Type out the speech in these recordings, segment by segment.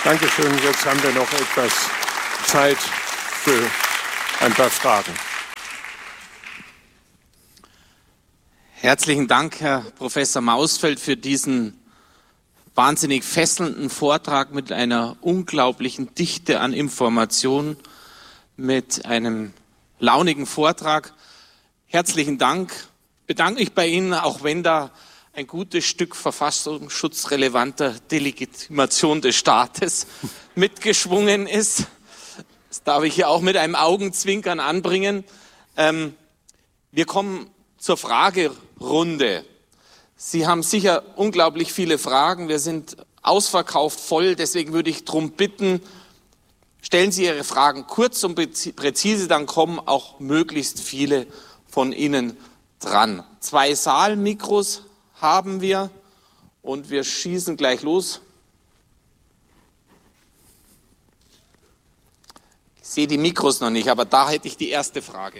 Dankeschön. Jetzt haben wir noch etwas Zeit für ein paar Fragen. Herzlichen Dank, Herr Professor Mausfeld, für diesen wahnsinnig fesselnden Vortrag mit einer unglaublichen Dichte an Informationen, mit einem launigen Vortrag. Herzlichen Dank. Bedanke mich bei Ihnen, auch wenn da ein gutes Stück verfassungsschutzrelevanter Delegitimation des Staates mitgeschwungen ist. Das darf ich hier auch mit einem Augenzwinkern anbringen. Wir kommen zur Fragerunde. Sie haben sicher unglaublich viele Fragen. Wir sind ausverkauft voll. Deswegen würde ich darum bitten, stellen Sie Ihre Fragen kurz und präzise, dann kommen auch möglichst viele von Ihnen dran. 2 Saalmikros haben wir und wir schießen gleich los. Ich sehe die Mikros noch nicht, aber da hätte ich die erste Frage.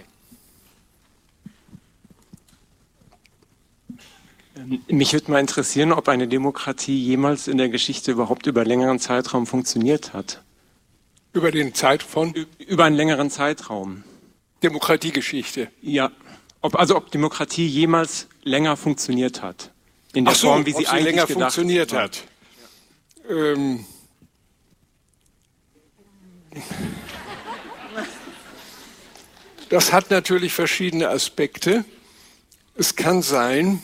Mich würde mal interessieren, ob eine Demokratie jemals in der Geschichte überhaupt über einen längeren Zeitraum funktioniert hat. Über den Zeit von? Über einen längeren Zeitraum. Demokratiegeschichte. Ja. Ob Demokratie jemals länger funktioniert hat. In der Form, wie sie eigentlich länger gedacht funktioniert war. hat. Das hat natürlich verschiedene Aspekte. Es kann sein,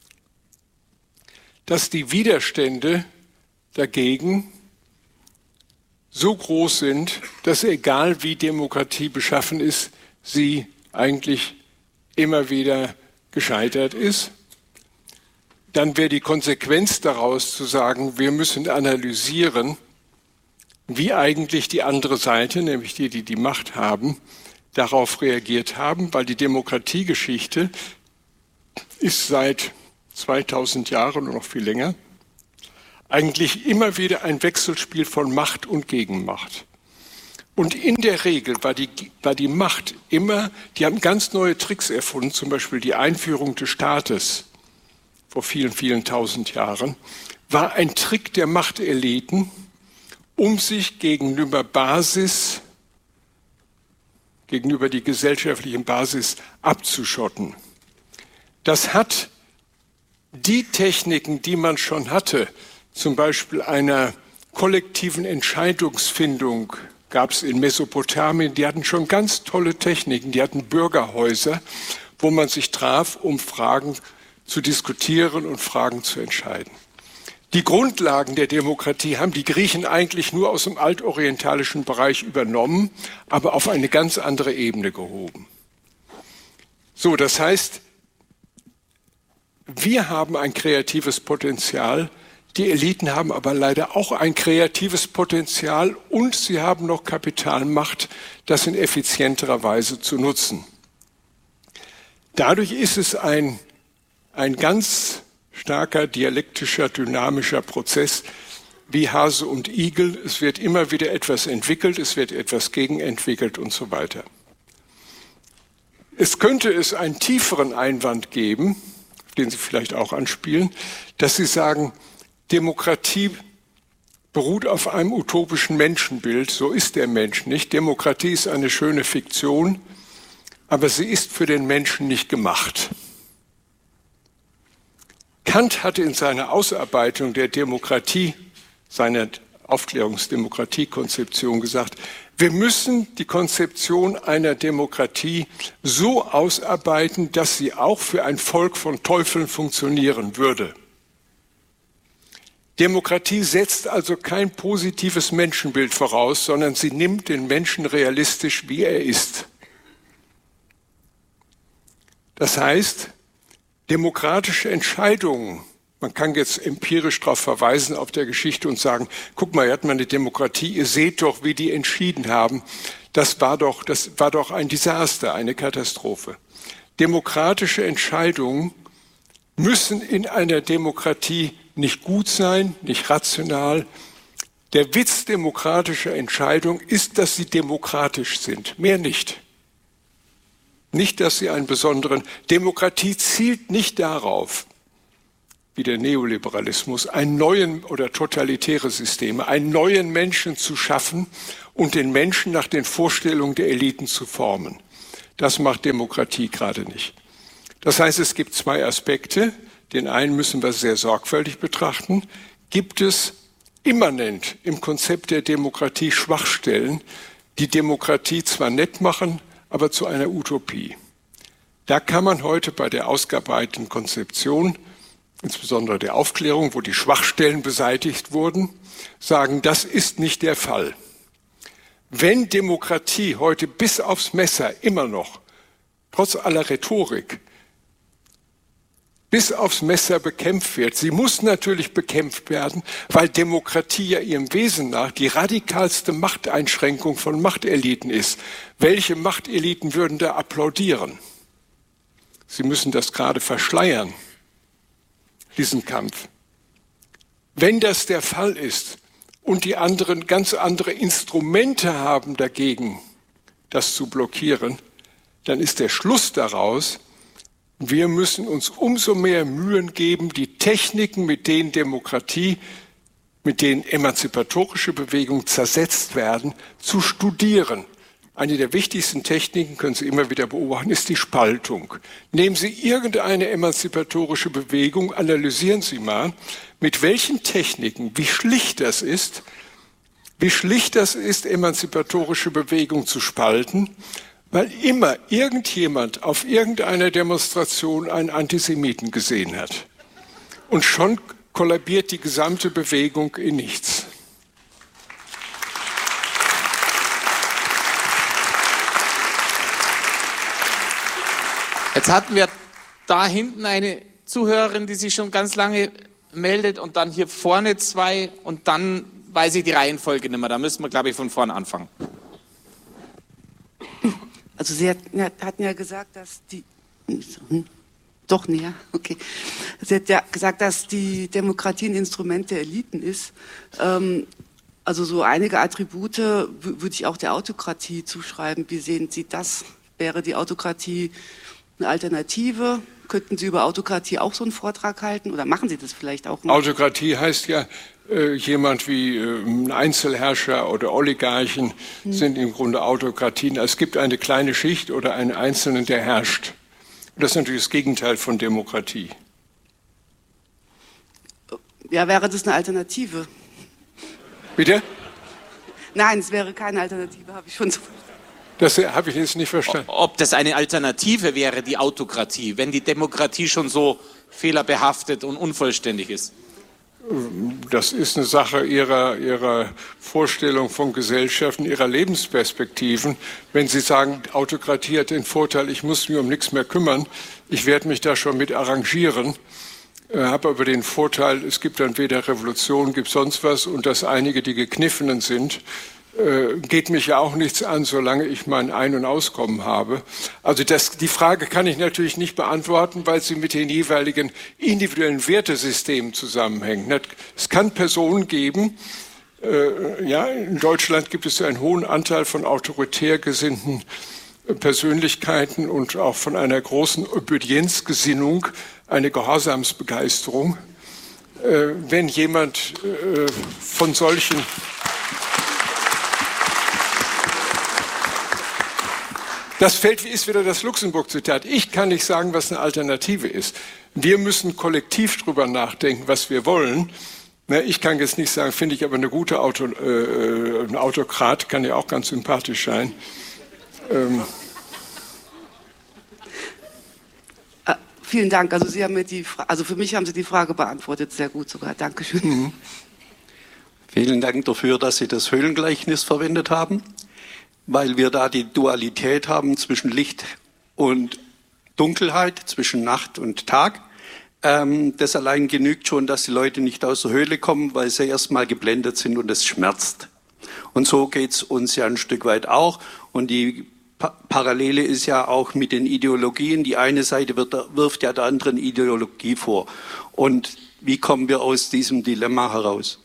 dass die Widerstände dagegen so groß sind, dass egal wie Demokratie beschaffen ist, sie eigentlich immer wieder gescheitert ist. Dann wäre die Konsequenz daraus zu sagen, wir müssen analysieren, wie eigentlich die andere Seite, nämlich die die Macht haben, darauf reagiert haben, weil die Demokratiegeschichte ist seit 2000 Jahren und noch viel länger eigentlich immer wieder ein Wechselspiel von Macht und Gegenmacht. Und in der Regel war die Macht immer, die haben ganz neue Tricks erfunden, zum Beispiel die Einführung des Staates vor vielen, vielen tausend Jahren, war ein Trick der Machteliten, um sich gegenüber die gesellschaftlichen Basis abzuschotten. Das hat die Techniken, die man schon hatte, zum Beispiel einer kollektiven Entscheidungsfindung, gab es in Mesopotamien, die hatten schon ganz tolle Techniken, die hatten Bürgerhäuser, wo man sich traf, um Fragen zu diskutieren und Fragen zu entscheiden. Die Grundlagen der Demokratie haben die Griechen eigentlich nur aus dem altorientalischen Bereich übernommen, aber auf eine ganz andere Ebene gehoben. So, das heißt, wir haben ein kreatives Potenzial, die Eliten haben aber leider auch ein kreatives Potenzial und sie haben noch Kapitalmacht, das in effizienterer Weise zu nutzen. Dadurch ist es ein ganz starker dialektischer, dynamischer Prozess, wie Hase und Igel. Es wird immer wieder etwas entwickelt, es wird etwas gegenentwickelt und so weiter. Es könnte einen tieferen Einwand geben, auf den Sie vielleicht auch anspielen, dass Sie sagen, Demokratie beruht auf einem utopischen Menschenbild. So ist der Mensch nicht. Demokratie ist eine schöne Fiktion, aber sie ist für den Menschen nicht gemacht. Kant hatte in seiner Ausarbeitung der Demokratie, seiner Aufklärungsdemokratiekonzeption gesagt, wir müssen die Konzeption einer Demokratie so ausarbeiten, dass sie auch für ein Volk von Teufeln funktionieren würde. Demokratie setzt also kein positives Menschenbild voraus, sondern sie nimmt den Menschen realistisch, wie er ist. Das heißt, demokratische Entscheidungen, man kann jetzt empirisch darauf verweisen auf der Geschichte und sagen, guck mal, hier hat man eine Demokratie, ihr seht doch, wie die entschieden haben. Das war doch ein Desaster, eine Katastrophe. Demokratische Entscheidungen müssen in einer Demokratie nicht gut sein, nicht rational. Der Witz demokratischer Entscheidungen ist, dass sie demokratisch sind, mehr nicht. Nicht, dass sie einen besonderen... Demokratie zielt nicht darauf, wie der Neoliberalismus, einen neuen oder totalitäre Systeme, einen neuen Menschen zu schaffen und den Menschen nach den Vorstellungen der Eliten zu formen. Das macht Demokratie gerade nicht. Das heißt, es gibt zwei Aspekte. Den einen müssen wir sehr sorgfältig betrachten. Gibt es immanent im Konzept der Demokratie Schwachstellen, die Demokratie zwar nett machen, aber zu einer Utopie? Da kann man heute bei der ausgearbeiteten Konzeption, insbesondere der Aufklärung, wo die Schwachstellen beseitigt wurden, sagen, das ist nicht der Fall. Wenn Demokratie heute bis aufs Messer immer noch, trotz aller Rhetorik, bis aufs Messer bekämpft wird. Sie muss natürlich bekämpft werden, weil Demokratie ja ihrem Wesen nach die radikalste Machteinschränkung von Machteliten ist. Welche Machteliten würden da applaudieren? Sie müssen das gerade verschleiern, diesen Kampf. Wenn das der Fall ist und die anderen ganz andere Instrumente haben dagegen, das zu blockieren, dann ist der Schluss daraus, wir müssen uns umso mehr Mühen geben, die Techniken, mit denen Demokratie, mit denen emanzipatorische Bewegungen zersetzt werden, zu studieren. Eine der wichtigsten Techniken, können Sie immer wieder beobachten, ist die Spaltung. Nehmen Sie irgendeine emanzipatorische Bewegung, analysieren Sie mal, mit welchen Techniken, wie schlicht das ist, emanzipatorische Bewegung zu spalten, weil immer irgendjemand auf irgendeiner Demonstration einen Antisemiten gesehen hat. Und schon kollabiert die gesamte Bewegung in nichts. Jetzt hatten wir da hinten eine Zuhörerin, die sich schon ganz lange meldet und dann hier vorne zwei und dann weiß ich die Reihenfolge nicht mehr. Da müssen wir, glaube ich, von vorne anfangen. Also Sie hatten ja gesagt, dass die... Doch näher, okay. Sie hat ja gesagt, dass die Demokratie ein Instrument der Eliten ist. Also so einige Attribute würde ich auch der Autokratie zuschreiben. Wie sehen Sie das? Wäre die Autokratie eine Alternative? Könnten Sie über Autokratie auch so einen Vortrag halten? Oder machen Sie das vielleicht auch mal? Autokratie heißt ja, jemand wie ein Einzelherrscher oder Oligarchen sind im Grunde Autokratien. Es gibt eine kleine Schicht oder einen Einzelnen, der herrscht. Das ist natürlich das Gegenteil von Demokratie. Ja, wäre das eine Alternative? Bitte? Nein, es wäre keine Alternative, habe ich schon so verstanden. Das habe ich jetzt nicht verstanden. Ob das eine Alternative wäre, die Autokratie, wenn die Demokratie schon so fehlerbehaftet und unvollständig ist? Das ist eine Sache ihrer Vorstellung von Gesellschaften, ihrer Lebensperspektiven. Wenn Sie sagen, Autokratie hat den Vorteil, ich muss mich um nichts mehr kümmern, ich werde mich da schon mit arrangieren, habe aber den Vorteil, es gibt dann weder Revolution, gibt sonst was und dass einige, die Gekniffenen sind, geht mich ja auch nichts an, solange ich mein Ein- und Auskommen habe. Also die Frage kann ich natürlich nicht beantworten, weil sie mit den jeweiligen individuellen Wertesystemen zusammenhängt. Es kann Personen geben, ja, in Deutschland gibt es einen hohen Anteil von autoritär gesinnten Persönlichkeiten und auch von einer großen Obedienzgesinnung, eine Gehorsamsbegeisterung. Wenn jemand von solchen Das ist wieder das Luxemburg-Zitat. Ich kann nicht sagen, was eine Alternative ist. Wir müssen kollektiv drüber nachdenken, was wir wollen. Ich kann jetzt nicht sagen, finde ich aber eine gute ein Autokrat kann ja auch ganz sympathisch sein. Vielen Dank. Also Sie haben mir also für mich haben Sie die Frage beantwortet, sehr gut sogar. Dankeschön. Vielen Dank dafür, dass Sie das Höhlengleichnis verwendet haben, weil wir da die Dualität haben zwischen Licht und Dunkelheit, zwischen Nacht und Tag. Das allein genügt schon, dass die Leute nicht aus der Höhle kommen, weil sie erstmal geblendet sind und es schmerzt. Und so geht's uns ja ein Stück weit auch. Und die Parallele ist ja auch mit den Ideologien. Die eine Seite wirft ja der anderen Ideologie vor. Und wie kommen wir aus diesem Dilemma heraus?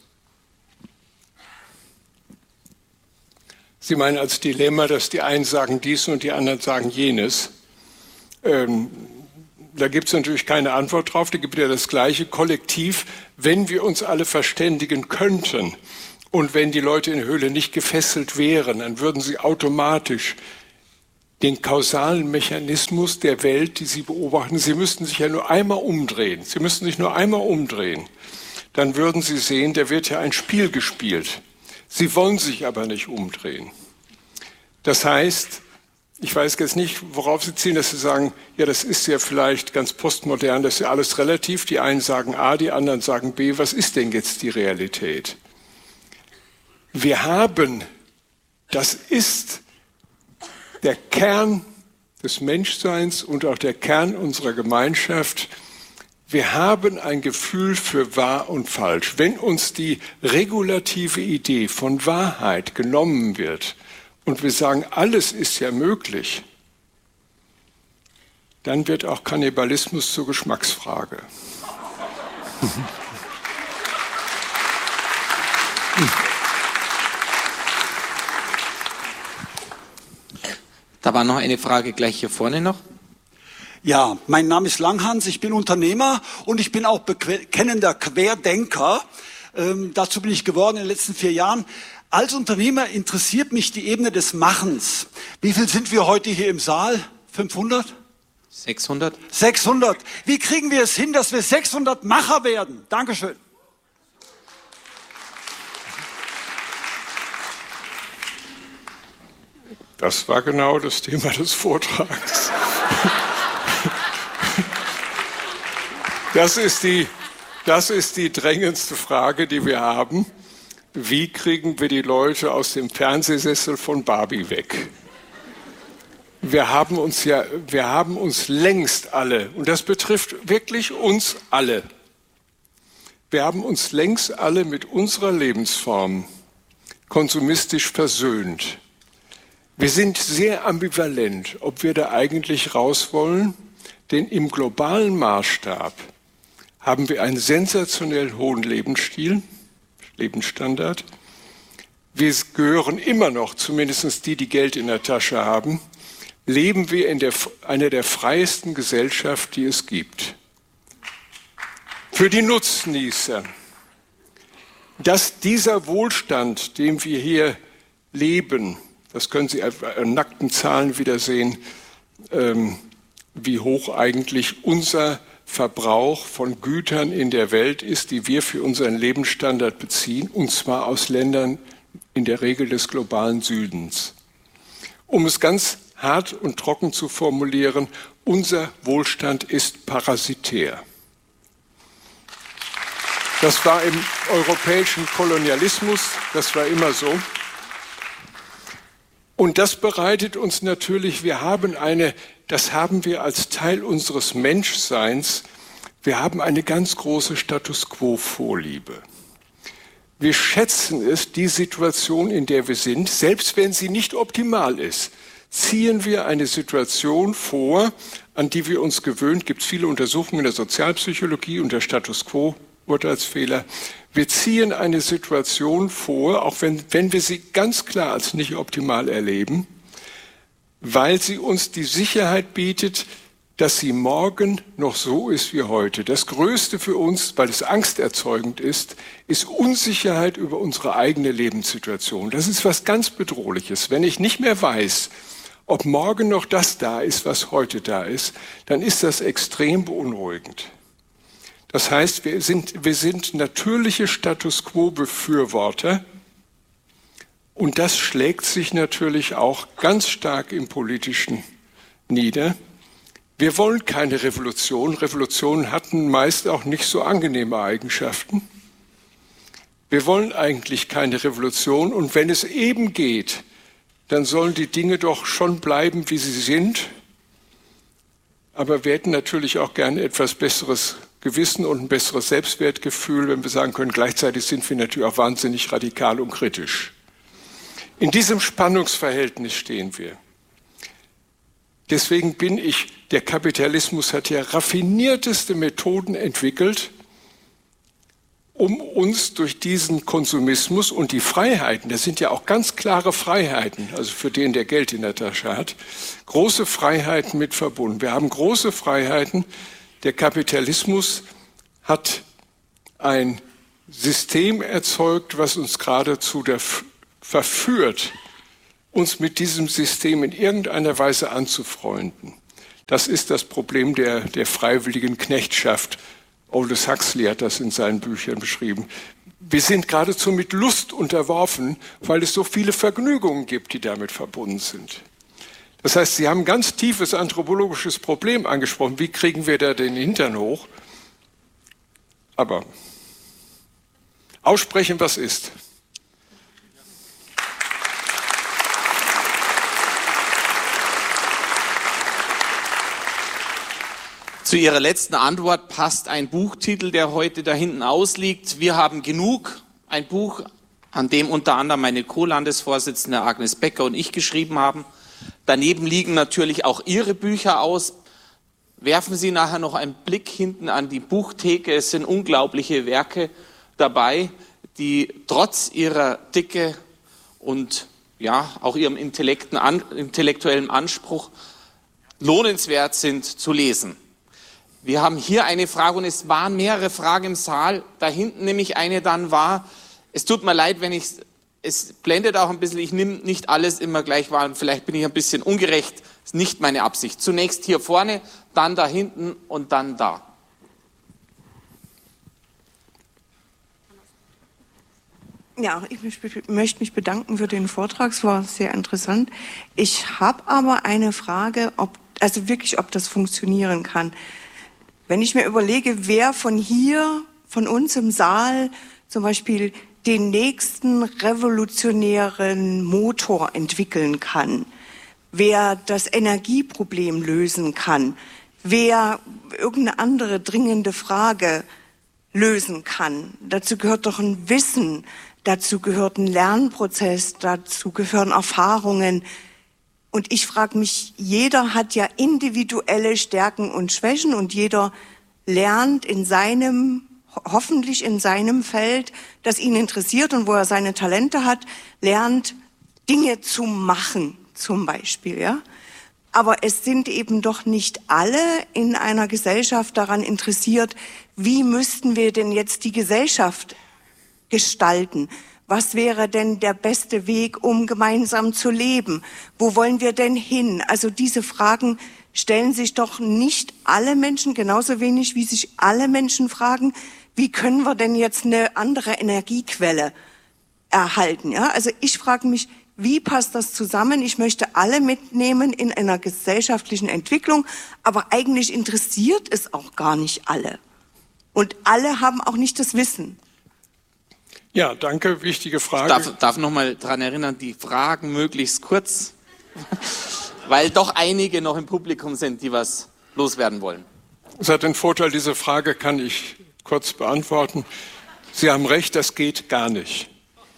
Sie meinen als Dilemma, dass die einen sagen dies und die anderen sagen jenes. da gibt es natürlich keine Antwort drauf, da gibt es ja das gleiche Kollektiv, wenn wir uns alle verständigen könnten und wenn die Leute in der Höhle nicht gefesselt wären, dann würden sie automatisch den kausalen Mechanismus der Welt, die sie beobachten, sie müssten sich ja nur einmal umdrehen, sie müssten sich nur einmal umdrehen, dann würden sie sehen, da wird ja ein Spiel gespielt. Sie wollen sich aber nicht umdrehen. Das heißt, ich weiß jetzt nicht, worauf Sie zielen, dass Sie sagen, ja, das ist ja vielleicht ganz postmodern, das ist ja alles relativ. Die einen sagen A, die anderen sagen B. Was ist denn jetzt die Realität? Wir haben, das ist der Kern des Menschseins und auch der Kern unserer Gemeinschaft. Wir haben ein Gefühl für wahr und falsch. Wenn uns die regulative Idee von Wahrheit genommen wird, und wir sagen, alles ist ja möglich, dann wird auch Kannibalismus zur Geschmacksfrage. Da war noch eine Frage gleich hier vorne noch. Ja, mein Name ist Langhans, ich bin Unternehmer und ich bin auch bekennender Querdenker. Dazu bin ich geworden in den letzten 4 Jahren. Als Unternehmer interessiert mich die Ebene des Machens. Wie viel sind wir heute hier im Saal? 500? 600? 600. Wie kriegen wir es hin, dass wir 600 Macher werden? Dankeschön. Das war genau das Thema des Vortrags. Das ist die drängendste Frage, die wir haben. Wie kriegen wir die Leute aus dem Fernsehsessel von Barbie weg? Wir haben uns längst alle, und das betrifft wirklich uns alle, wir haben uns längst alle mit unserer Lebensform konsumistisch versöhnt. Wir sind sehr ambivalent, ob wir da eigentlich raus wollen, denn im globalen Maßstab haben wir einen sensationell hohen Lebensstandard. Wir gehören immer noch, zumindest die Geld in der Tasche haben, leben wir in einer der freiesten Gesellschaften, die es gibt. Für die Nutznießer, dass dieser Wohlstand, den wir hier leben, das können Sie an nackten Zahlen wieder sehen, wie hoch eigentlich unser Verbrauch von Gütern in der Welt ist, die wir für unseren Lebensstandard beziehen, und zwar aus Ländern in der Regel des globalen Südens. Um es ganz hart und trocken zu formulieren, unser Wohlstand ist parasitär. Das war im europäischen Kolonialismus, das war immer so. Und das bereitet uns natürlich, das haben wir als Teil unseres Menschseins, wir haben eine ganz große Status-quo-Vorliebe. Wir schätzen es, die Situation, in der wir sind, selbst wenn sie nicht optimal ist, ziehen wir eine Situation vor, an die wir uns gewöhnt, gibt es viele Untersuchungen in der Sozialpsychologie und der Status-quo-Urteilsfehler. Wir ziehen eine Situation vor, auch wenn wir sie ganz klar als nicht optimal erleben, weil sie uns die Sicherheit bietet, dass sie morgen noch so ist wie heute. Das Größte für uns, weil es angsterzeugend ist Unsicherheit über unsere eigene Lebenssituation. Das ist was ganz Bedrohliches. Wenn ich nicht mehr weiß, ob morgen noch das da ist, was heute da ist, dann ist das extrem beunruhigend. Das heißt, wir sind natürliche Status-quo-Befürworter. Und das schlägt sich natürlich auch ganz stark im Politischen nieder. Wir wollen keine Revolution. Revolutionen hatten meist auch nicht so angenehme Eigenschaften. Wir wollen eigentlich keine Revolution. Und wenn es eben geht, dann sollen die Dinge doch schon bleiben, wie sie sind. Aber wir hätten natürlich auch gerne etwas besseres Gewissen und ein besseres Selbstwertgefühl, wenn wir sagen können, gleichzeitig sind wir natürlich auch wahnsinnig radikal und kritisch. In diesem Spannungsverhältnis stehen wir. Deswegen der Kapitalismus hat ja raffinierteste Methoden entwickelt, um uns durch diesen Konsumismus und die Freiheiten, das sind ja auch ganz klare Freiheiten, also für den, der Geld in der Tasche hat, große Freiheiten mit verbunden. Wir haben große Freiheiten. Der Kapitalismus hat ein System erzeugt, was uns geradezu verführt, uns mit diesem System in irgendeiner Weise anzufreunden. Das ist das Problem der freiwilligen Knechtschaft. Aldous Huxley hat das in seinen Büchern beschrieben. Wir sind geradezu mit Lust unterworfen, weil es so viele Vergnügungen gibt, die damit verbunden sind. Das heißt, Sie haben ein ganz tiefes anthropologisches Problem angesprochen. Wie kriegen wir da den Hintern hoch? Aber aussprechen, was ist. Zu Ihrer letzten Antwort passt ein Buchtitel, der heute da hinten ausliegt. Wir haben genug. Ein Buch, an dem unter anderem meine Co-Landesvorsitzende Agnes Becker und ich geschrieben haben. Daneben liegen natürlich auch Ihre Bücher aus. Werfen Sie nachher noch einen Blick hinten an die Buchtheke. Es sind unglaubliche Werke dabei, die trotz ihrer Dicke und ja auch ihrem intellektuellen Anspruch lohnenswert sind zu lesen. Wir haben hier eine Frage und es waren mehrere Fragen im Saal. Da hinten nämlich eine dann war, es tut mir leid, wenn es blendet auch ein bisschen, ich nehme nicht alles immer gleich wahr, vielleicht bin ich ein bisschen ungerecht, ist nicht meine Absicht. Zunächst hier vorne, dann da hinten und dann da. Ja, ich möchte mich bedanken für den Vortrag, es war sehr interessant. Ich habe aber eine Frage, ob das funktionieren kann. Wenn ich mir überlege, wer von uns im Saal zum Beispiel den nächsten revolutionären Motor entwickeln kann, wer das Energieproblem lösen kann, wer irgendeine andere dringende Frage lösen kann. Dazu gehört doch ein Wissen, dazu gehört ein Lernprozess, dazu gehören Erfahrungen. Und ich frage mich, jeder hat ja individuelle Stärken und Schwächen und jeder lernt hoffentlich in seinem Feld, das ihn interessiert und wo er seine Talente hat, lernt Dinge zu machen, zum Beispiel, ja. Aber es sind eben doch nicht alle in einer Gesellschaft daran interessiert, wie müssten wir denn jetzt die Gesellschaft gestalten? Was wäre denn der beste Weg, um gemeinsam zu leben? Wo wollen wir denn hin? Also diese Fragen stellen sich doch nicht alle Menschen, genauso wenig wie sich alle Menschen fragen, wie können wir denn jetzt eine andere Energiequelle erhalten? Ja? Also ich frage mich, wie passt das zusammen? Ich möchte alle mitnehmen in einer gesellschaftlichen Entwicklung, aber eigentlich interessiert es auch gar nicht alle. Und alle haben auch nicht das Wissen. Ja, danke, wichtige Frage. Ich darf noch mal daran erinnern, die Fragen möglichst kurz, weil doch einige noch im Publikum sind, die was loswerden wollen. Es hat den Vorteil, diese Frage kann ich kurz beantworten. Sie haben recht, das geht gar nicht.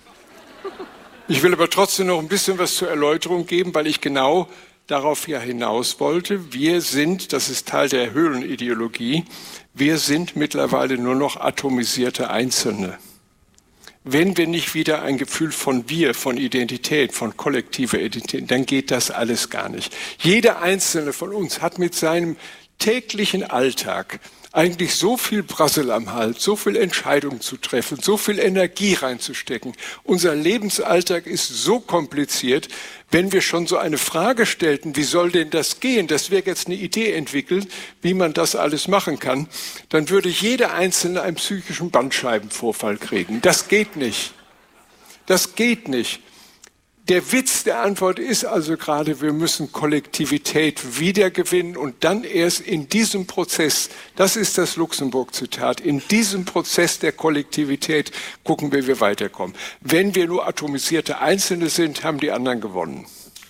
Ich will aber trotzdem noch ein bisschen was zur Erläuterung geben, weil ich genau darauf ja hinaus wollte. Wir sind, das ist Teil der Höhlenideologie, wir sind mittlerweile nur noch atomisierte Einzelne. Wenn wir nicht wieder ein Gefühl von Wir, von Identität, von kollektiver Identität, dann geht das alles gar nicht. Jeder Einzelne von uns hat mit seinem täglichen Alltag eigentlich so viel Brassel am Hals, so viel Entscheidungen zu treffen, so viel Energie reinzustecken. Unser Lebensalltag ist so kompliziert, wenn wir schon so eine Frage stellten, wie soll denn das gehen, dass wir jetzt eine Idee entwickeln, wie man das alles machen kann, dann würde jeder Einzelne einen psychischen Bandscheibenvorfall kriegen. Das geht nicht. Das geht nicht. Der Witz der Antwort ist also gerade, wir müssen Kollektivität wiedergewinnen und dann erst in diesem Prozess, das ist das Luxemburg-Zitat, in diesem Prozess der Kollektivität gucken wir, wie wir weiterkommen. Wenn wir nur atomisierte Einzelne sind, haben die anderen gewonnen.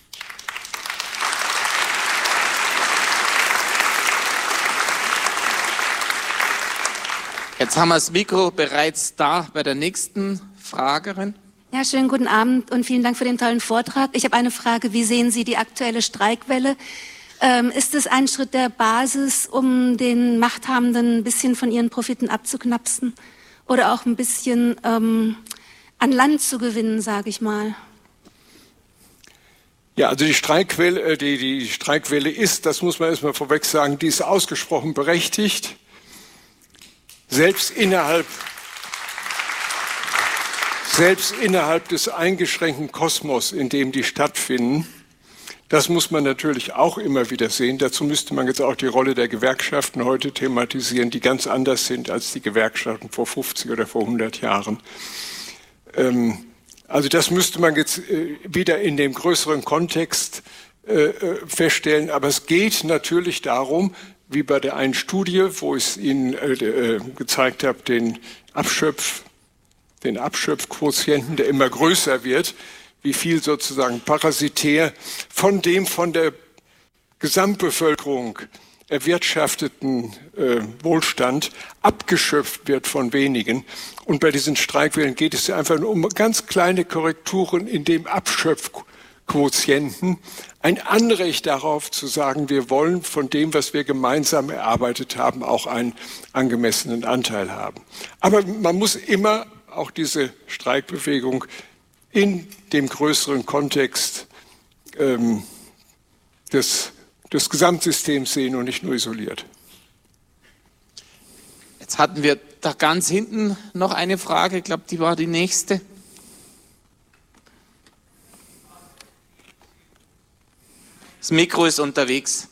Jetzt haben wir das Mikro bereits da bei der nächsten Fragerin. Ja, schönen guten Abend und vielen Dank für den tollen Vortrag. Ich habe eine Frage. Wie sehen Sie die aktuelle Streikwelle? Ist es ein Schritt der Basis, um den Machthabenden ein bisschen von ihren Profiten abzuknapsen? oder auch ein bisschen an Land zu gewinnen, sage ich mal? Ja, also die Streikwelle ist, das muss man erstmal vorweg sagen, die ist ausgesprochen berechtigt. Selbst innerhalb des eingeschränkten Kosmos, in dem die stattfinden. Das muss man natürlich auch immer wieder sehen. Dazu müsste man jetzt auch die Rolle der Gewerkschaften heute thematisieren, die ganz anders sind als die Gewerkschaften vor 50 oder vor 100 Jahren. Also das müsste man jetzt wieder in dem größeren Kontext feststellen. Aber es geht natürlich darum, wie bei der einen Studie, wo ich es Ihnen gezeigt habe, den Abschöpfquotienten, der immer größer wird, wie viel sozusagen parasitär von der Gesamtbevölkerung erwirtschafteten Wohlstand abgeschöpft wird von wenigen. Und bei diesen Streikwellen geht es ja einfach nur um ganz kleine Korrekturen in dem Abschöpfquotienten, ein Anrecht darauf zu sagen, wir wollen von dem, was wir gemeinsam erarbeitet haben, auch einen angemessenen Anteil haben. Aber man muss immer auch diese Streikbewegung in dem größeren Kontext des Gesamtsystems sehen und nicht nur isoliert. Jetzt hatten wir da ganz hinten noch eine Frage, ich glaube, die war die nächste. Das Mikro ist unterwegs.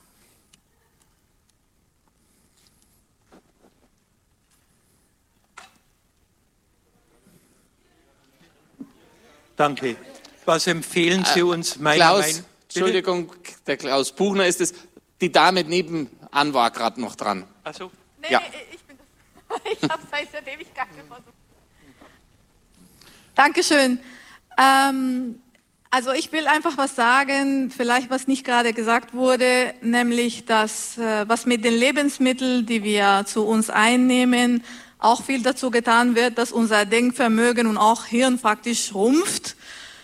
Danke. Was empfehlen Sie uns? Entschuldigung, der Klaus Buchner ist es. Die Dame nebenan war gerade noch dran. Ach so. Nee, ja. Ich bin das. Ich habe seit der Ewigkeit versucht. Dankeschön. Also ich will einfach was sagen, vielleicht was nicht gerade gesagt wurde, nämlich dass was mit den Lebensmitteln, die wir zu uns einnehmen, auch viel dazu getan wird, dass unser Denkvermögen und auch Hirn praktisch schrumpft.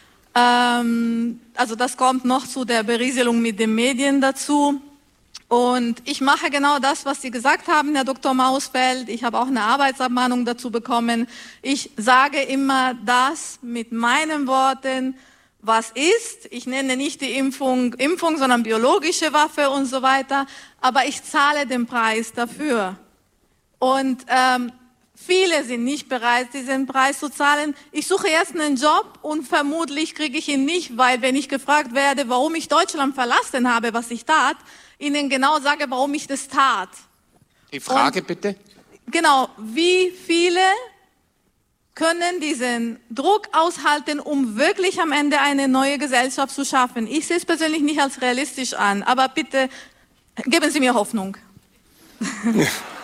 Also das kommt noch zu der Berieselung mit den Medien dazu. Und ich mache genau das, was Sie gesagt haben, Herr Dr. Mausfeld. Ich habe auch eine Arbeitsabmahnung dazu bekommen. Ich sage immer das mit meinen Worten, was ist. Ich nenne nicht die Impfung, sondern biologische Waffe und so weiter. Aber ich zahle den Preis dafür. Und viele sind nicht bereit, diesen Preis zu zahlen. Ich suche jetzt einen Job und vermutlich kriege ich ihn nicht, weil wenn ich gefragt werde, warum ich Deutschland verlassen habe, was ich tat, Ihnen genau sage, warum ich das tat. Die Frage bitte? Genau, wie viele können diesen Druck aushalten, um wirklich am Ende eine neue Gesellschaft zu schaffen? Ich sehe es persönlich nicht als realistisch an, aber bitte geben Sie mir Hoffnung. Ja.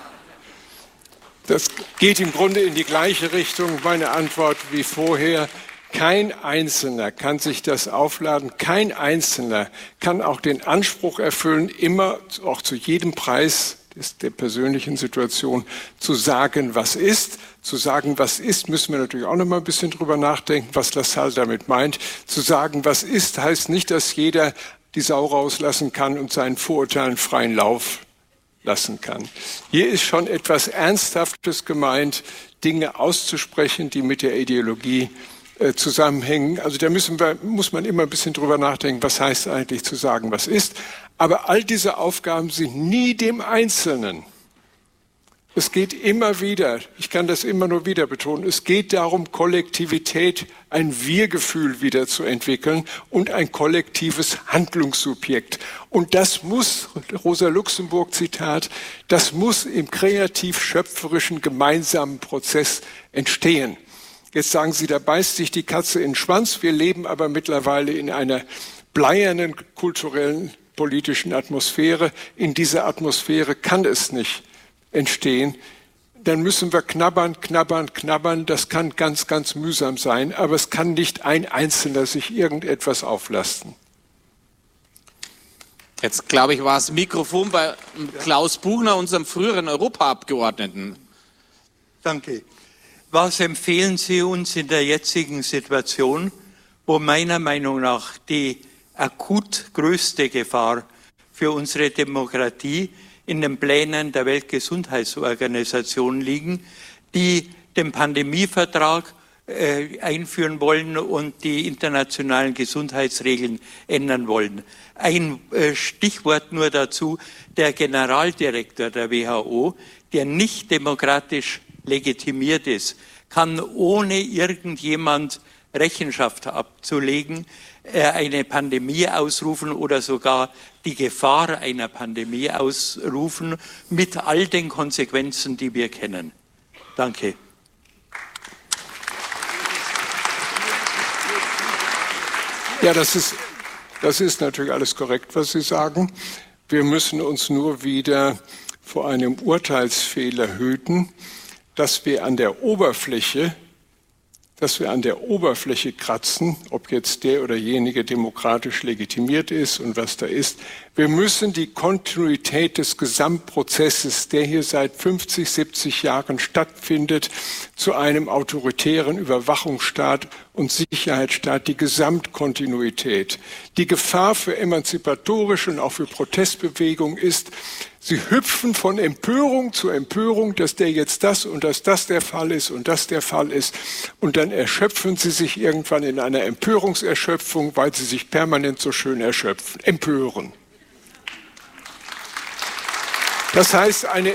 Das geht im Grunde in die gleiche Richtung, meine Antwort wie vorher. Kein Einzelner kann sich das aufladen. Kein Einzelner kann auch den Anspruch erfüllen, immer, auch zu jedem Preis der persönlichen Situation, zu sagen, was ist. Zu sagen, was ist, müssen wir natürlich auch noch mal ein bisschen drüber nachdenken, was Lassalle damit meint. Zu sagen, was ist, heißt nicht, dass jeder die Sau rauslassen kann und seinen Vorurteilen freien Lauf lassen kann. Hier ist schon etwas Ernsthaftes gemeint, Dinge auszusprechen, die mit der Ideologie zusammenhängen. Also da muss man immer ein bisschen drüber nachdenken, was heißt eigentlich zu sagen, was ist. Aber all diese Aufgaben sind nie dem Einzelnen. Es geht immer wieder, ich kann das immer nur wieder betonen, es geht darum, Kollektivität, ein Wir-Gefühl wieder zu entwickeln und ein kollektives Handlungssubjekt. Und das muss, Rosa-Luxemburg-Zitat, das muss im kreativ-schöpferischen gemeinsamen Prozess entstehen. Jetzt sagen Sie, da beißt sich die Katze in den Schwanz. Wir leben aber mittlerweile in einer bleiernen kulturellen, politischen Atmosphäre. In dieser Atmosphäre kann es nicht entstehen. Dann müssen wir knabbern. Das kann ganz, ganz mühsam sein. Aber es kann nicht ein Einzelner sich irgendetwas auflasten. Jetzt, glaube ich, war das Mikrofon bei Klaus Buchner, unserem früheren Europaabgeordneten. Danke. Was empfehlen Sie uns in der jetzigen Situation, wo meiner Meinung nach die akut größte Gefahr für unsere Demokratie in den Plänen der Weltgesundheitsorganisation liegen, die den Pandemievertrag einführen wollen und die internationalen Gesundheitsregeln ändern wollen. Ein Stichwort nur dazu: Der Generaldirektor der WHO, der nicht demokratisch legitimiert ist, kann ohne irgendjemand Rechenschaft abzulegen eine Pandemie ausrufen oder sogar die Gefahr einer Pandemie ausrufen, mit all den Konsequenzen, die wir kennen. Danke. Ja, das ist natürlich alles korrekt, was Sie sagen. Wir müssen uns nur wieder vor einem Urteilsfehler hüten, dass wir an der Oberfläche kratzen, ob jetzt der oder jenige demokratisch legitimiert ist und was da ist. Wir müssen die Kontinuität des Gesamtprozesses, der hier seit 50, 70 Jahren stattfindet, zu einem autoritären Überwachungsstaat und Sicherheitsstaat, die Gesamtkontinuität. Die Gefahr für emanzipatorische und auch für Protestbewegungen ist, sie hüpfen von Empörung zu Empörung, dass der jetzt das und dass das der Fall ist und das der Fall ist. Und dann erschöpfen sie sich irgendwann in einer Empörungserschöpfung, weil sie sich permanent so schön empören. Das heißt, ein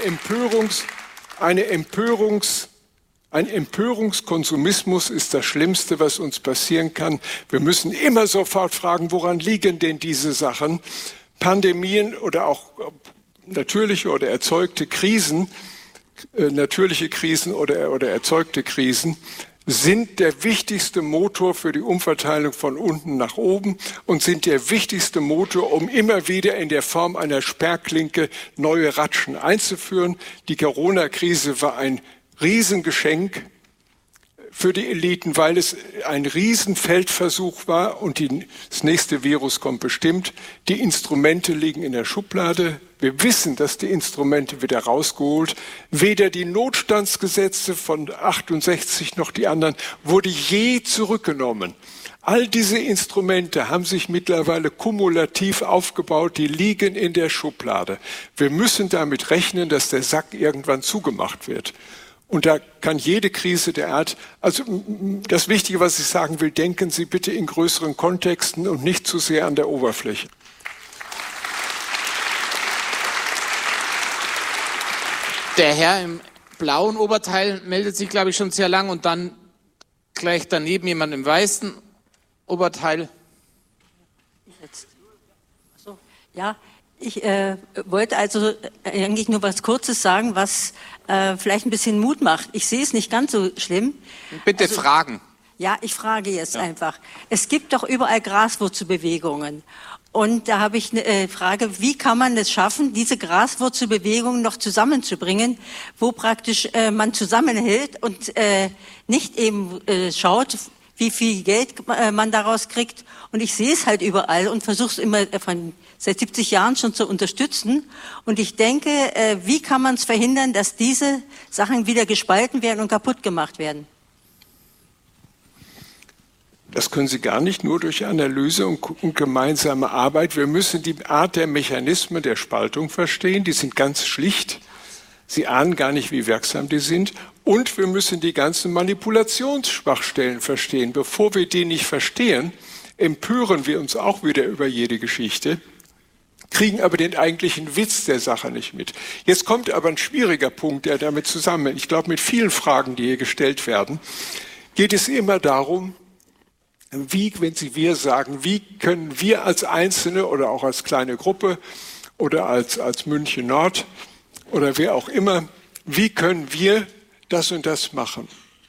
Empörungskonsumismus ist das Schlimmste, was uns passieren kann. Wir müssen immer sofort fragen, woran liegen denn diese Sachen? Pandemien oder auch natürliche oder erzeugte Krisen, natürliche Krisen oder erzeugte Krisen sind der wichtigste Motor für die Umverteilung von unten nach oben und sind der wichtigste Motor, um immer wieder in der Form einer Sperrklinke neue Ratschen einzuführen. Die Corona-Krise war ein Riesengeschenk für die Eliten, weil es ein Riesenfeldversuch war und das nächste Virus kommt bestimmt. Die Instrumente liegen in der Schublade. Wir wissen, dass die Instrumente wieder rausgeholt. Weder die Notstandsgesetze von 68 noch die anderen wurde je zurückgenommen. All diese Instrumente haben sich mittlerweile kumulativ aufgebaut, die liegen in der Schublade. Wir müssen damit rechnen, dass der Sack irgendwann zugemacht wird. Und da kann jede Krise der Art, also das Wichtige, was ich sagen will, denken Sie bitte in größeren Kontexten und nicht zu sehr an der Oberfläche. Der Herr im blauen Oberteil meldet sich, glaube ich, schon sehr lang und dann gleich daneben jemand im weißen Oberteil. Ja, ich wollte also eigentlich nur was Kurzes sagen, was vielleicht ein bisschen Mut macht. Ich sehe es nicht ganz so schlimm. Bitte fragen. Ja, ich frage jetzt einfach. Es gibt doch überall Graswurzelbewegungen. Und da habe ich eine Frage, wie kann man es schaffen, diese Graswurzelbewegungen noch zusammenzubringen, wo praktisch man zusammenhält und nicht eben schaut, wie viel Geld man daraus kriegt. Und ich sehe es halt überall und versuche es immer seit 70 Jahren schon zu unterstützen. Und ich denke, wie kann man es verhindern, dass diese Sachen wieder gespalten werden und kaputt gemacht werden? Das können Sie gar nicht, nur durch Analyse und gemeinsame Arbeit. Wir müssen die Art der Mechanismen der Spaltung verstehen. Die sind ganz schlicht. Sie ahnen gar nicht, wie wirksam die sind. Und wir müssen die ganzen Manipulationsschwachstellen verstehen. Bevor wir die nicht verstehen, empören wir uns auch wieder über jede Geschichte, kriegen aber den eigentlichen Witz der Sache nicht mit. Jetzt kommt aber ein schwieriger Punkt, der damit zusammenhängt. Ich glaube, mit vielen Fragen, die hier gestellt werden, geht es immer darum, wie, wenn Sie wir sagen, wie können wir als Einzelne oder auch als kleine Gruppe oder als München Nord oder wer auch immer, wie können wir das und das machen?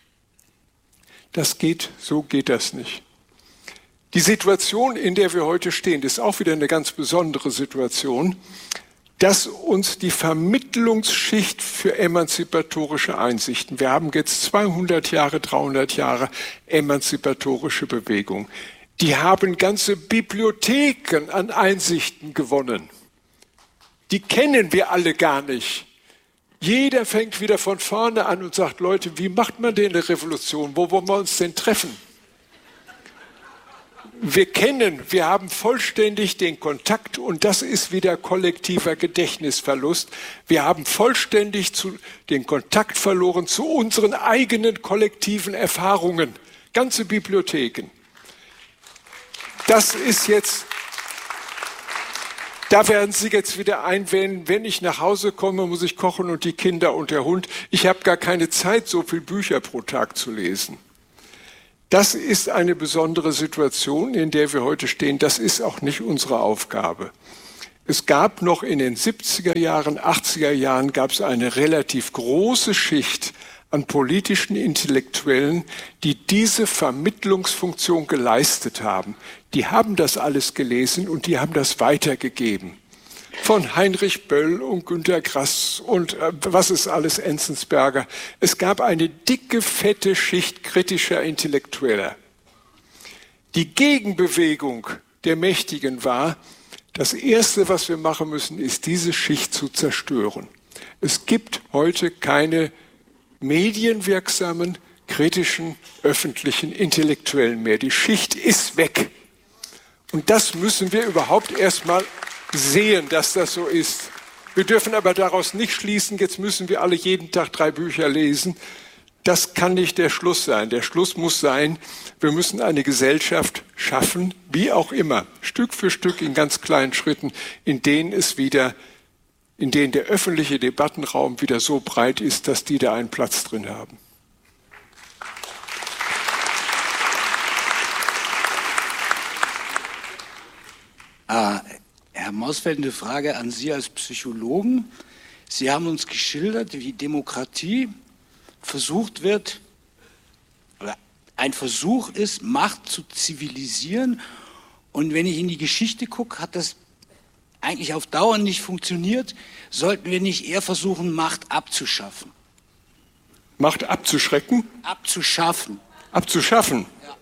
So geht das nicht. Die Situation, in der wir heute stehen, ist auch wieder eine ganz besondere Situation, dass uns die Vermittlungsschicht für emanzipatorische Einsichten, wir haben jetzt 200 Jahre, 300 Jahre emanzipatorische Bewegung, die haben ganze Bibliotheken an Einsichten gewonnen. Die kennen wir alle gar nicht. Jeder fängt wieder von vorne an und sagt, Leute, wie macht man denn eine Revolution? Wo wollen wir uns denn treffen? wir haben vollständig den Kontakt, und das ist wieder kollektiver Gedächtnisverlust. Wir haben vollständig den Kontakt verloren zu unseren eigenen kollektiven Erfahrungen. Ganze Bibliotheken. Das ist jetzt, da werden Sie jetzt wieder einwenden, wenn ich nach Hause komme, muss ich kochen und die Kinder und der Hund. Ich habe gar keine Zeit, so viele Bücher pro Tag zu lesen. Das ist eine besondere Situation, in der wir heute stehen. Das ist auch nicht unsere Aufgabe. Es gab noch in den 70er Jahren, 80er Jahren, gab es eine relativ große Schicht an politischen Intellektuellen, die diese Vermittlungsfunktion geleistet haben. Die haben das alles gelesen und die haben das weitergegeben. Von Heinrich Böll und Günter Grass und was ist alles, Enzensberger. Es gab eine dicke, fette Schicht kritischer Intellektueller. Die Gegenbewegung der Mächtigen war, das Erste, was wir machen müssen, ist, diese Schicht zu zerstören. Es gibt heute keine medienwirksamen, kritischen, öffentlichen Intellektuellen mehr. Die Schicht ist weg. Und das müssen wir überhaupt erstmal sehen, dass das so ist. Wir dürfen aber daraus nicht schließen, jetzt müssen wir alle jeden Tag 3 Bücher lesen. Das kann nicht der Schluss sein. Der Schluss muss sein, wir müssen eine Gesellschaft schaffen, wie auch immer, Stück für Stück in ganz kleinen Schritten, in denen der öffentliche Debattenraum wieder so breit ist, dass die da einen Platz drin haben. Herr Mausfeld, eine Frage an Sie als Psychologen. Sie haben uns geschildert, wie Demokratie versucht wird, oder ein Versuch ist, Macht zu zivilisieren. Und wenn ich in die Geschichte gucke, hat das eigentlich auf Dauer nicht funktioniert. Sollten wir nicht eher versuchen, Macht abzuschaffen? Macht abzuschrecken? Abzuschaffen. Abzuschaffen? Ja.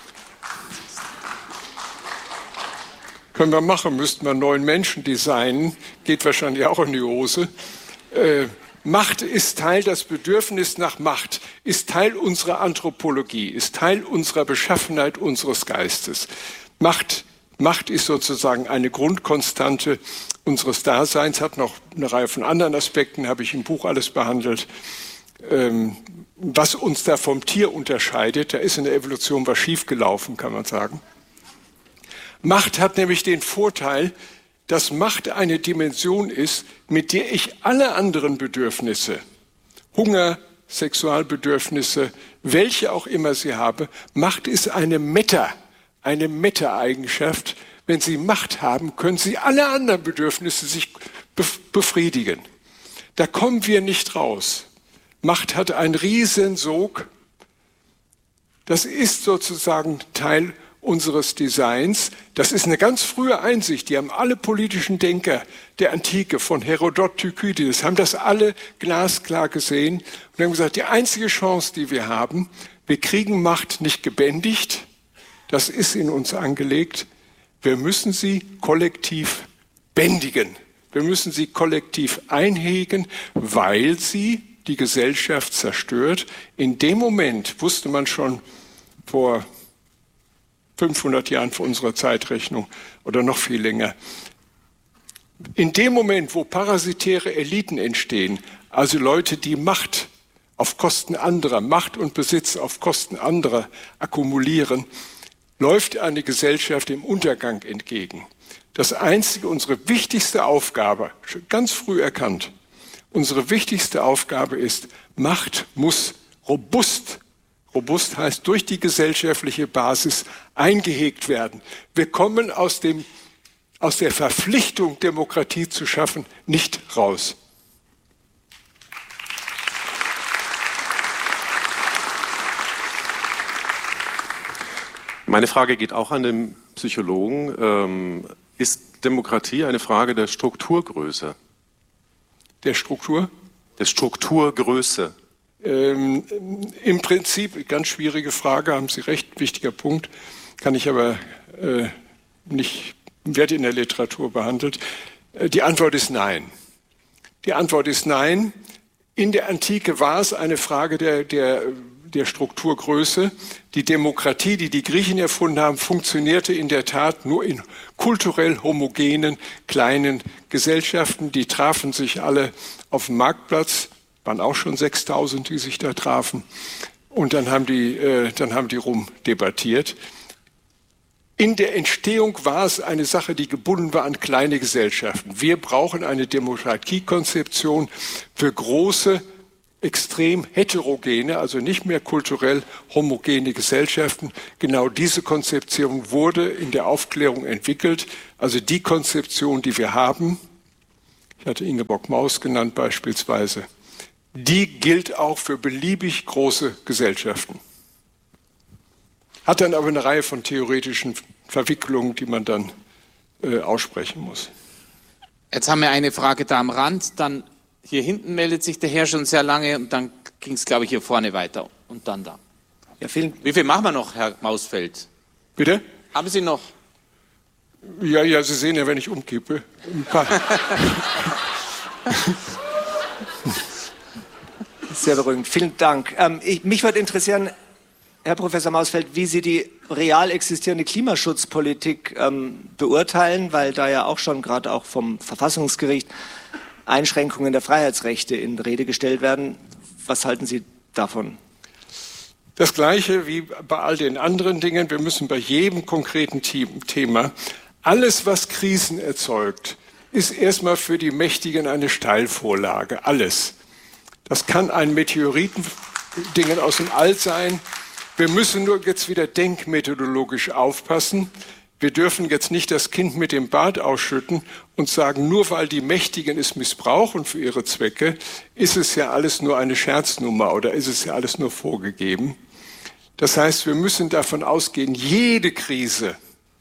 Können wir machen, müssten wir 9 Menschen designen, geht wahrscheinlich auch in die Hose. Macht ist Teil, das Bedürfnis nach Macht ist Teil unserer Anthropologie, ist Teil unserer Beschaffenheit unseres Geistes. Macht ist sozusagen eine Grundkonstante unseres Daseins, hat noch eine Reihe von anderen Aspekten, habe ich im Buch alles behandelt, was uns da vom Tier unterscheidet. Da ist in der Evolution was schiefgelaufen, kann man sagen. Macht hat nämlich den Vorteil, dass Macht eine Dimension ist, mit der ich alle anderen Bedürfnisse, Hunger, Sexualbedürfnisse, welche auch immer sie habe, Macht ist eine Meta-Eigenschaft. Wenn Sie Macht haben, können Sie alle anderen Bedürfnisse sich befriedigen. Da kommen wir nicht raus. Macht hat einen Riesensog. Das ist sozusagen Teil unseres Designs. Das ist eine ganz frühe Einsicht. Die haben alle politischen Denker der Antike, von Herodot, Thukydides, haben das alle glasklar gesehen und haben gesagt, die einzige Chance, die wir haben, wir kriegen Macht nicht gebändigt, das ist in uns angelegt, wir müssen sie kollektiv bändigen. Wir müssen sie kollektiv einhegen, weil sie die Gesellschaft zerstört. In dem Moment wusste man schon vor 500 Jahren vor unserer Zeitrechnung oder noch viel länger. In dem Moment, wo parasitäre Eliten entstehen, also Leute, die Macht auf Kosten anderer, Macht und Besitz auf Kosten anderer akkumulieren, läuft eine Gesellschaft dem Untergang entgegen. Das einzige, unsere wichtigste Aufgabe, schon ganz früh erkannt, unsere wichtigste Aufgabe ist, Macht muss robust heißt durch die gesellschaftliche Basis eingehegt werden. Wir kommen aus der Verpflichtung, Demokratie zu schaffen, nicht raus. Meine Frage geht auch an den Psychologen. Ist Demokratie eine Frage der Strukturgröße? Der Struktur? Der Strukturgröße. Im Prinzip, ganz schwierige Frage, haben Sie recht, wichtiger Punkt, kann ich aber nicht, wird in der Literatur behandelt. Die Antwort ist nein. Die Antwort ist nein. In der Antike war es eine Frage der der Strukturgröße. Die Demokratie, die die Griechen erfunden haben, funktionierte in der Tat nur in kulturell homogenen kleinen Gesellschaften. Die trafen sich alle auf dem Marktplatz, waren auch schon 6.000, die sich da trafen. Und dann haben die rumdebattiert. In der Entstehung war es eine Sache, die gebunden war an kleine Gesellschaften. Wir brauchen eine Demokratiekonzeption für große, extrem heterogene, also nicht mehr kulturell homogene Gesellschaften. Genau diese Konzeption wurde in der Aufklärung entwickelt. Also die Konzeption, die wir haben, ich hatte Ingeborg Maus genannt beispielsweise, die gilt auch für beliebig große Gesellschaften. Hat dann aber eine Reihe von theoretischen Verwicklungen, die man dann aussprechen muss. Jetzt haben wir eine Frage da am Rand, dann hier hinten meldet sich der Herr schon sehr lange und dann ging es, glaube ich, hier vorne weiter und dann da. Ja, Wie viel machen wir noch, Herr Mausfeld? Bitte? Haben Sie noch? Ja, Sie sehen ja, wenn ich umkippe. Sehr beruhigend. Vielen Dank. Mich würde interessieren, Herr Professor Mausfeld, wie Sie die real existierende Klimaschutzpolitik beurteilen, weil da ja auch schon gerade auch vom Verfassungsgericht Einschränkungen der Freiheitsrechte in Rede gestellt werden. Was halten Sie davon? Das Gleiche wie bei all den anderen Dingen. Wir müssen bei jedem konkreten Thema, alles, was Krisen erzeugt, ist erstmal für die Mächtigen eine Steilvorlage. Alles. Das kann ein Meteoritendingen aus dem All sein. Wir müssen nur jetzt wieder denkmethodologisch aufpassen. Wir dürfen jetzt nicht das Kind mit dem Bad ausschütten und sagen, nur weil die Mächtigen es missbrauchen für ihre Zwecke, ist es ja alles nur eine Scherznummer oder ist es ja alles nur vorgegeben. Das heißt, wir müssen davon ausgehen, jede Krise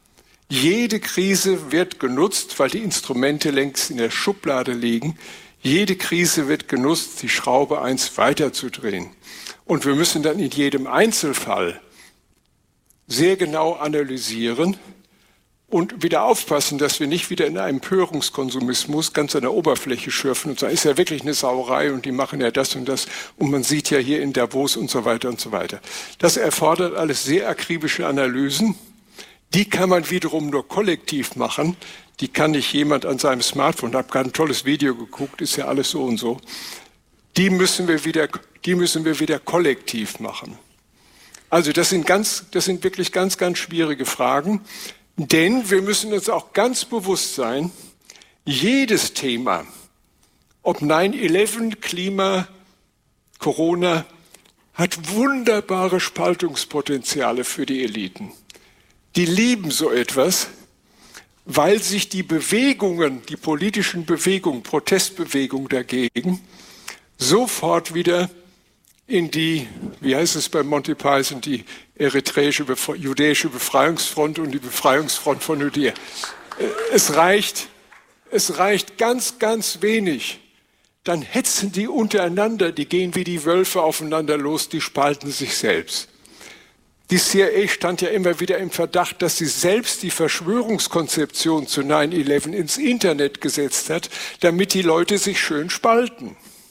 wird genutzt, weil die Instrumente längst in der Schublade liegen. Jede Krise wird genutzt, die Schraube eins weiterzudrehen. Und wir müssen dann in jedem Einzelfall sehr genau analysieren und wieder aufpassen, dass wir nicht wieder in einem Empörungskonsumismus ganz an der Oberfläche schürfen und sagen, ist ja wirklich eine Sauerei und die machen ja das und das und man sieht ja hier in Davos und so weiter und so weiter. Das erfordert alles sehr akribische Analysen. Die kann man wiederum nur kollektiv machen. Die kann nicht jemand an seinem Smartphone, habe gerade ein tolles Video geguckt, ist ja alles so und so. Die müssen wir wieder kollektiv machen. Also das sind wirklich ganz, ganz schwierige Fragen. Denn wir müssen uns auch ganz bewusst sein, jedes Thema, ob 9/11, Klima, Corona, hat wunderbare Spaltungspotenziale für die Eliten. Die lieben so etwas, weil sich die Bewegungen, die politischen Bewegungen, Protestbewegungen dagegen, sofort wieder in die, wie heißt es bei Monty Python, die jüdische Befreiungsfront und die Befreiungsfront von Judäa. Es reicht ganz, ganz wenig. Dann hetzen die untereinander, die gehen wie die Wölfe aufeinander los, die spalten sich selbst. Die CIA stand ja immer wieder im Verdacht, dass sie selbst die Verschwörungskonzeption zu 9/11 ins Internet gesetzt hat, damit die Leute sich schön spalten.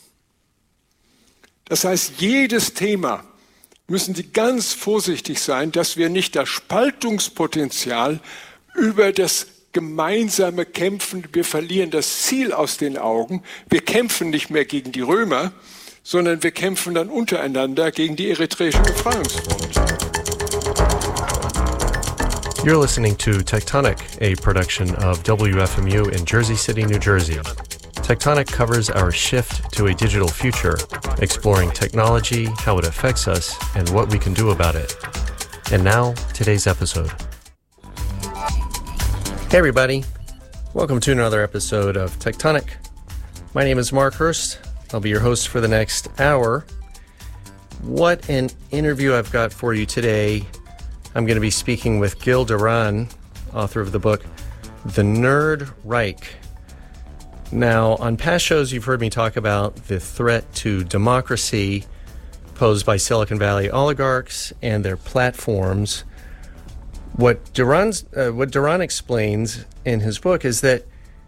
Das heißt, jedes Thema müssen Sie ganz vorsichtig sein, dass wir nicht das Spaltungspotenzial über das gemeinsame Kämpfen, wir verlieren das Ziel aus den Augen, wir kämpfen nicht mehr gegen die Römer, sondern wir kämpfen dann untereinander gegen die eritreische Befreiungsfront. You're listening to Tectonic, a production of WFMU in Jersey City, New Jersey. Tectonic covers our shift to a digital future, exploring technology, how it affects us, and what we can do about it. And now, today's episode. Hey everybody, welcome to another episode of Tectonic. My name is Mark Hurst. I'll be your host for the next hour. What an interview I've got for you today. I'm going to be speaking with Gil Duran, author of the book, The Nerd Reich. Now, on past shows, you've heard me talk about the threat to democracy posed by Silicon Valley oligarchs and their platforms. What Duran explains in his book is that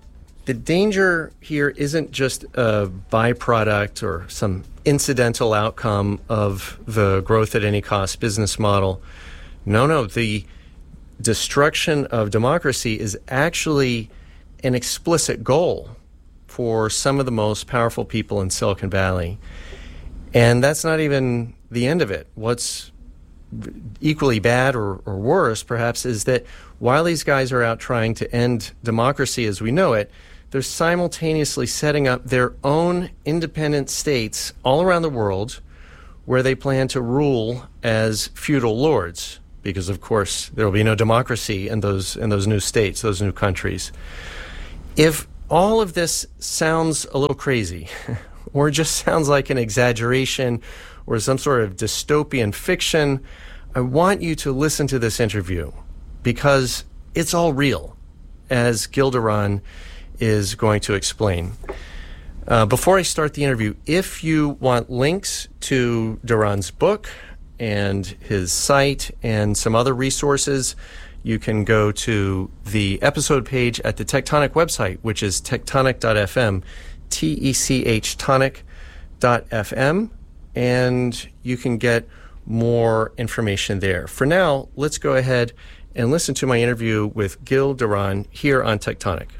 the danger here isn't just a byproduct or some incidental outcome of the growth at any cost business model. No, the destruction of democracy is actually an explicit goal for some of the most powerful people in Silicon Valley. And that's not even the end of it. What's equally bad or worse, perhaps, is that while these guys are out trying to end democracy as we know it, they're simultaneously setting up their own independent states all around the world where they plan to rule as feudal lords, because, of course, there will be no democracy in those new states, those new countries. If all of this sounds a little crazy, or just sounds like an exaggeration or some sort of dystopian fiction, I want you to listen to this interview because it's all real, as Gil Duran is going to explain. Before I start the interview, if you want links to Duran's book and his site and some other resources, you can go to the episode page at the Tectonic website, which is tectonic.fm, TECH tonic.fm, and you can get more information there. For now, let's go ahead and listen to my interview with Gil Duran here on Tectonic.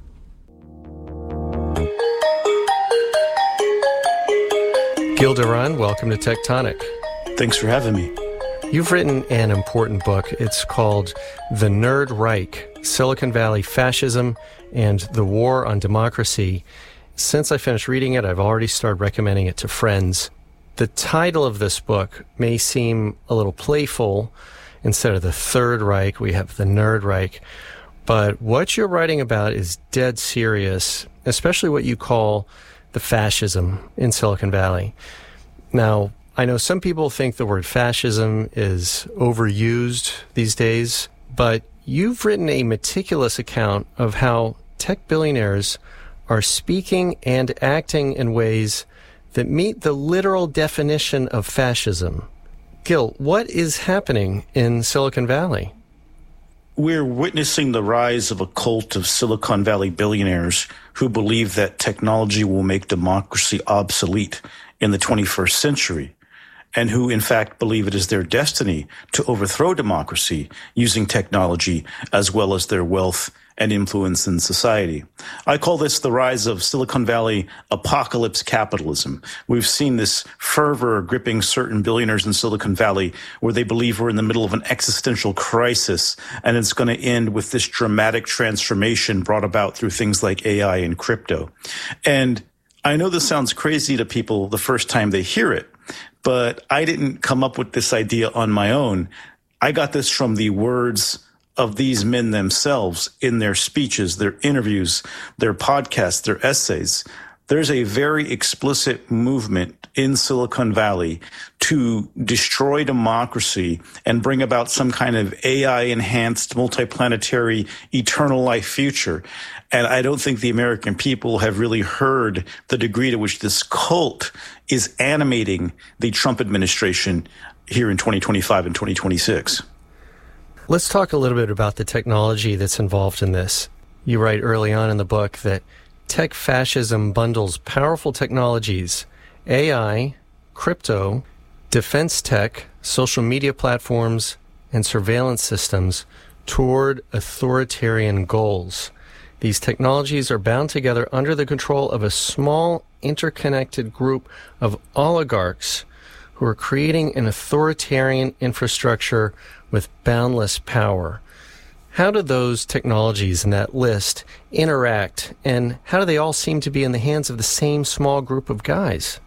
Gil Duran, welcome to Tectonic. Thanks for having me. You've written an important book. It's called The Nerd Reich, Silicon Valley Fascism and the War on Democracy. Since I finished reading it, I've already started recommending it to friends. The title of this book may seem a little playful. Instead of the Third Reich, we have the Nerd Reich. But what you're writing about is dead serious, especially what you call the fascism in Silicon Valley. Now, I know some people think the word fascism is overused these days, but you've written a meticulous account of how tech billionaires are speaking and acting in ways that meet the literal definition of fascism. Gil, what is happening in Silicon Valley? We're witnessing the rise of a cult of Silicon Valley billionaires who believe that technology will make democracy obsolete in the 21st century, and who in fact believe it is their destiny to overthrow democracy using technology as well as their wealth and influence in society. I call this the rise of Silicon Valley apocalypse capitalism. We've seen this fervor gripping certain billionaires in Silicon Valley where they believe we're in the middle of an existential crisis, and it's going to end with this dramatic transformation brought about through things like AI and crypto. And I know this sounds crazy to people the first time they hear it, but I didn't come up with this idea on my own. I got this from the words of these men themselves in their speeches, their interviews, their podcasts, their essays. There's a very explicit movement in Silicon Valley to destroy democracy and bring about some kind of AI-enhanced, multiplanetary, eternal life future. And I don't think the American people have really heard the degree to which this cult is animating the Trump administration here in 2025 and 2026. Let's talk a little bit about the technology that's involved in this. You write early on in the book that tech fascism bundles powerful technologies, AI, crypto, defense tech, social media platforms, and surveillance systems toward authoritarian goals. These technologies are bound together under the control of a small, interconnected group of oligarchs who are creating an authoritarian infrastructure with boundless power. How do those technologies in that list interact, and how do they all seem to be in the hands of the same small group of guys?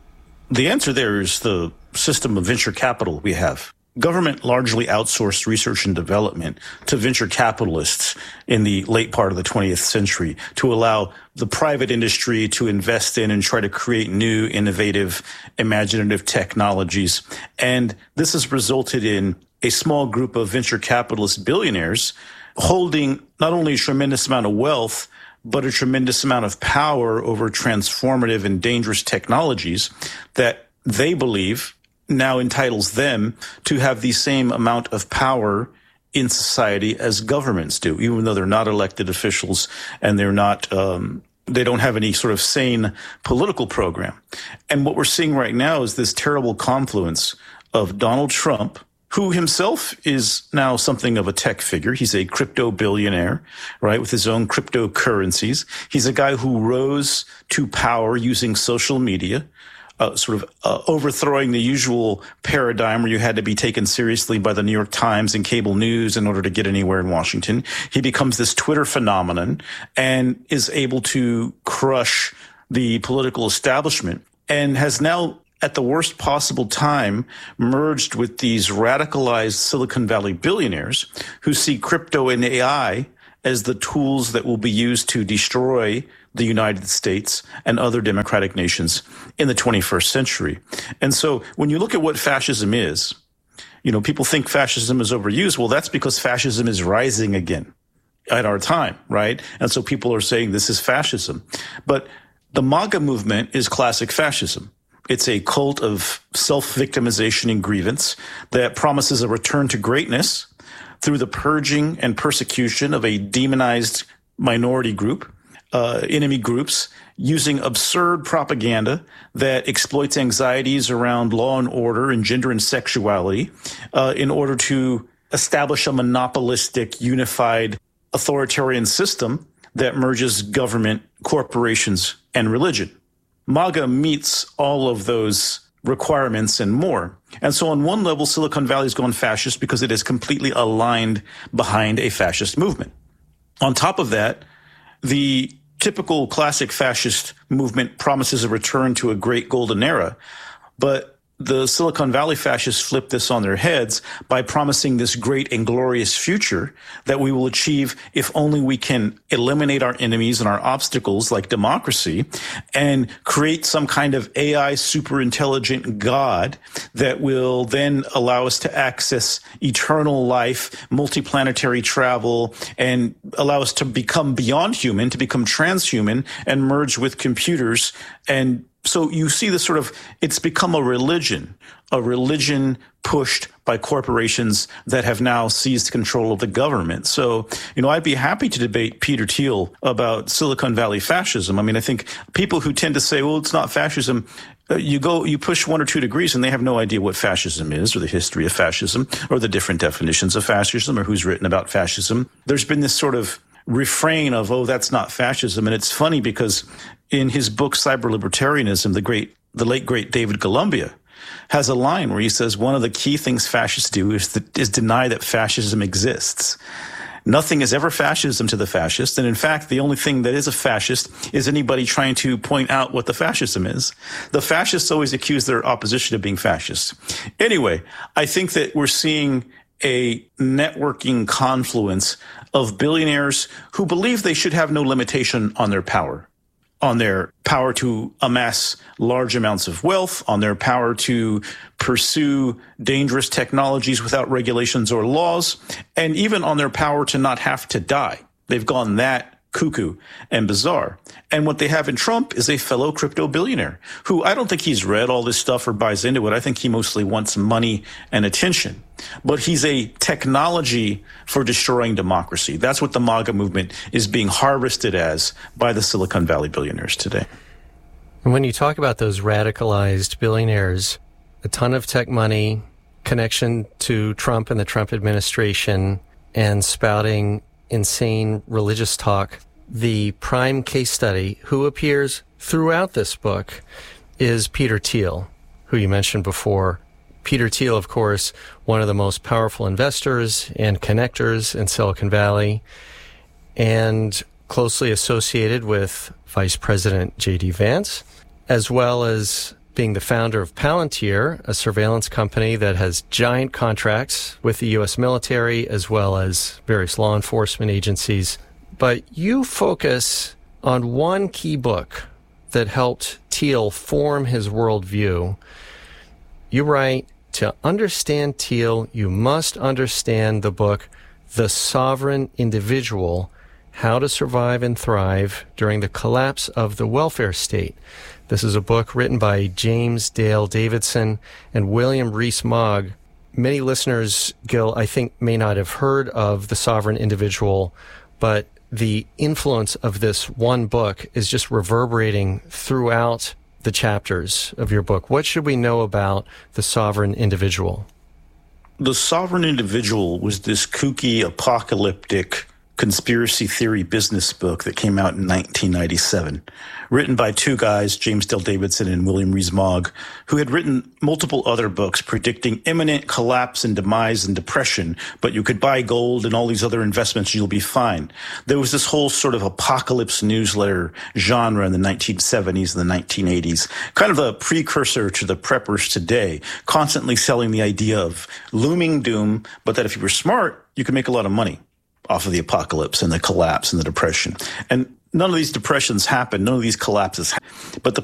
The answer there is the system of venture capital we have. Government largely outsourced research and development to venture capitalists in the late part of the 20th century to allow the private industry to invest in and try to create new, innovative, imaginative technologies. And this has resulted in a small group of venture capitalist billionaires holding not only a tremendous amount of wealth, but a tremendous amount of power over transformative and dangerous technologies that they believe now entitles them to have the same amount of power in society as governments do, even though they're not elected officials and they're not They don't have any sort of sane political program. And what we're seeing right now is this terrible confluence of Donald Trump, who himself is now something of a tech figure. He's a crypto billionaire, right, with his own cryptocurrencies. He's a guy who rose to power using social media, overthrowing the usual paradigm where you had to be taken seriously by the New York Times and cable news in order to get anywhere in Washington. He becomes this Twitter phenomenon and is able to crush the political establishment, and has now, at the worst possible time, merged with these radicalized Silicon Valley billionaires who see crypto and AI as the tools that will be used to destroy the United States and other democratic nations in the 21st century. And so when you look at what fascism is, people think fascism is overused. Well, that's because fascism is rising again at our time, right? And so people are saying this is fascism. But the MAGA movement is classic fascism. It's a cult of self-victimization and grievance that promises a return to greatness through the purging and persecution of a demonized minority group, enemy groups, using absurd propaganda that exploits anxieties around law and order and gender and sexuality in order to establish a monopolistic, unified, authoritarian system that merges government, corporations, and religion. MAGA meets all of those requirements and more. And so on one level, Silicon Valley has gone fascist because it is completely aligned behind a fascist movement. On top of that, the typical classic fascist movement promises a return to a great golden era, but the Silicon Valley fascists flip this on their heads by promising this great and glorious future that we will achieve if only we can eliminate our enemies and our obstacles like democracy and create some kind of AI super intelligent God that will then allow us to access eternal life, multiplanetary travel, and allow us to become beyond human, to become transhuman and merge with computers. And so you see this it's become a religion pushed by corporations that have now seized control of the government. So, I'd be happy to debate Peter Thiel about Silicon Valley fascism. I mean, I think people who tend to say, well, it's not fascism, you push 1 or 2 degrees and they have no idea what fascism is or the history of fascism or the different definitions of fascism or who's written about fascism. There's been this sort of refrain of, oh, that's not fascism. And it's funny because in his book, Cyberlibertarianism, the late, great David Columbia has a line where he says, one of the key things fascists do is deny that fascism exists. Nothing is ever fascism to the fascist. And in fact, the only thing that is a fascist is anybody trying to point out what the fascism is. The fascists always accuse their opposition of being fascist. Anyway, I think that we're seeing a networking confluence of billionaires who believe they should have no limitation on their power to amass large amounts of wealth, on their power to pursue dangerous technologies without regulations or laws, and even on their power to not have to die. They've gone that cuckoo and bizarre. And what they have in Trump is a fellow crypto billionaire who I don't think he's read all this stuff or buys into it. I think he mostly wants money and attention. But he's a technology for destroying democracy. That's what the MAGA movement is being harvested as by the Silicon Valley billionaires today. And when you talk about those radicalized billionaires, a ton of tech money, connection to Trump and the Trump administration, and spouting insane religious talk, the prime case study who appears throughout this book is Peter Thiel, who you mentioned before. Peter Thiel, of course, one of the most powerful investors and connectors in Silicon Valley, and closely associated with Vice President J.D. Vance, as well as being the founder of Palantir, a surveillance company that has giant contracts with the U.S. military as well as various law enforcement agencies. But you focus on one key book that helped Thiel form his worldview. You write, to understand Thiel, you must understand the book, The Sovereign Individual, How to Survive and Thrive During the Collapse of the Welfare State. This is a book written by James Dale Davidson and William Rees-Mogg. Many listeners, Gil, I think may not have heard of The Sovereign Individual, but the influence of this one book is just reverberating throughout the chapters of your book. What should we know about The Sovereign Individual? The Sovereign Individual was this kooky, apocalyptic conspiracy theory business book that came out in 1997, written by two guys, James Dale Davidson and William Rees-Mogg, who had written multiple other books predicting imminent collapse and demise and depression, but you could buy gold and all these other investments and you'll be fine. There was this whole sort of apocalypse newsletter genre in the 1970s and the 1980s, kind of a precursor to the preppers today, constantly selling the idea of looming doom, but that if you were smart, you could make a lot of money off of the apocalypse and the collapse and the depression. And none of these depressions happened. None of these collapses happened. But the